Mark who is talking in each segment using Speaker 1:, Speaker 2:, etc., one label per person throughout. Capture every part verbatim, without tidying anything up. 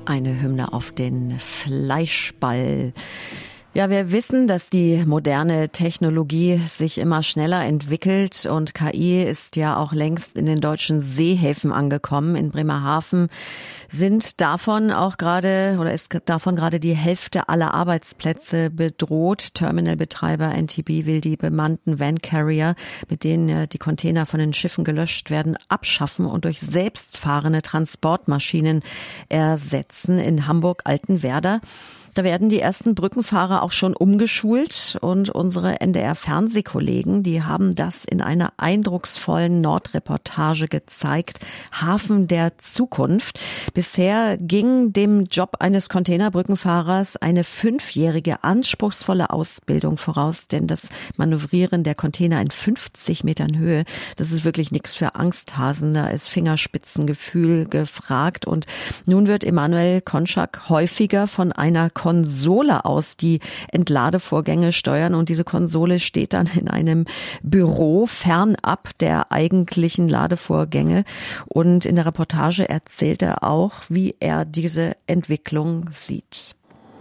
Speaker 1: Eine Hymne auf den Fleischball. Ja, wir wissen, dass die moderne Technologie sich immer schneller entwickelt und K I ist ja auch längst in den deutschen Seehäfen angekommen. In Bremerhaven sind davon auch gerade oder ist davon gerade die Hälfte aller Arbeitsplätze bedroht. Terminalbetreiber N T B will die bemannten Van Carrier, mit denen die Container von den Schiffen gelöscht werden, abschaffen und durch selbstfahrende Transportmaschinen ersetzen. In Hamburg-Altenwerder Da werden die ersten Brückenfahrer auch schon umgeschult und unsere N D R-Fernsehkollegen, die haben das in einer eindrucksvollen Nordreportage gezeigt. Hafen der Zukunft. Bisher ging dem Job eines Containerbrückenfahrers eine fünfjährige anspruchsvolle Ausbildung voraus, denn das Manövrieren der Container in fünfzig Metern Höhe, das ist wirklich nichts für Angsthasen. Da ist Fingerspitzengefühl gefragt und nun wird Emanuel Konschak häufiger von einer Konsole aus die Entladevorgänge steuern und diese Konsole steht dann in einem Büro fernab der eigentlichen Ladevorgänge und in der Reportage erzählt er auch, wie er diese Entwicklung sieht.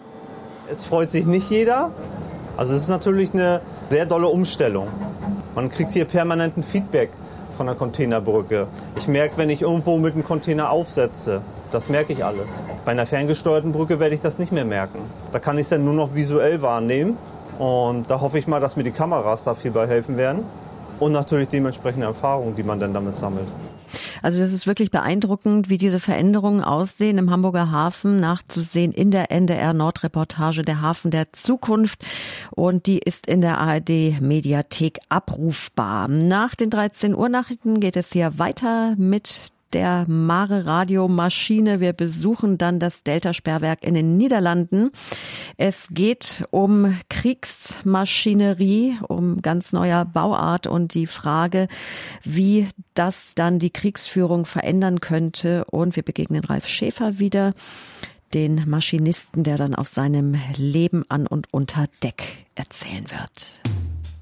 Speaker 2: Es freut sich nicht jeder, also es ist natürlich eine sehr dolle Umstellung. Man kriegt hier permanenten Feedback von der Containerbrücke. Ich merke, wenn ich irgendwo mit einem Container aufsetze, das merke ich alles. Bei einer ferngesteuerten Brücke werde ich das nicht mehr merken. Da kann ich es dann nur noch visuell wahrnehmen. Und da hoffe ich mal, dass mir die Kameras da viel bei helfen werden. Und natürlich dementsprechende Erfahrungen, die man dann damit sammelt.
Speaker 1: Also das ist wirklich beeindruckend, wie diese Veränderungen aussehen im Hamburger Hafen, nachzusehen in der N D R-Nordreportage Der Hafen der Zukunft. Und die ist in der A R D-Mediathek abrufbar. Nach den dreizehn Uhr Nachrichten geht es hier weiter mit der Mare Radio Maschine. Wir besuchen dann das Delta-Sperrwerk in den Niederlanden. Es geht um Kriegsmaschinerie, um ganz neuer Bauart und die Frage, wie das dann die Kriegsführung verändern könnte. Und wir begegnen Ralf Schäfer wieder, den Maschinisten, der dann aus seinem Leben an und unter Deck erzählen wird.